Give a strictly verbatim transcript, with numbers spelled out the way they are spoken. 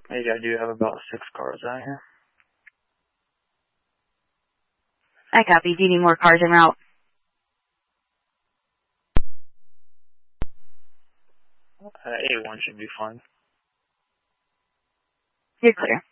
Maybe I do have about six cars out here. I copy. Do you need more cars en route? Uh, A one should be fine. You're clear.